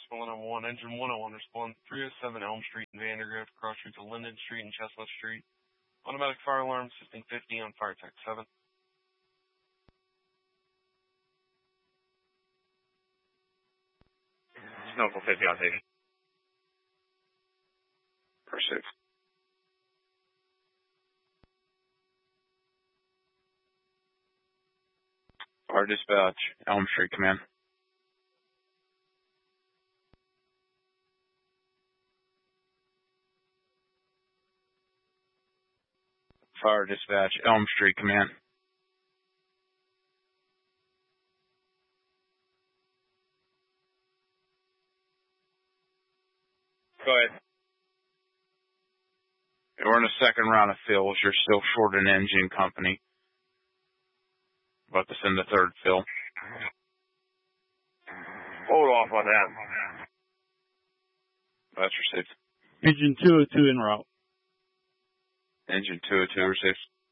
respond number 1. Engine 101, respond 307 Elm Street in Vandergrift, cross streets of Linden Street and Chestnut Street. Automatic fire alarm, system 50 on fire tech 7. Snowfall 50 on station. Pursuit. Fire dispatch, Elm Street, command. Fire dispatch, Elm Street, command. Go ahead. We're in the second round of fills. You're still short an engine company. About to send the third fill. Hold off on that. That's received. Engine 202 en route. Engine 202 received.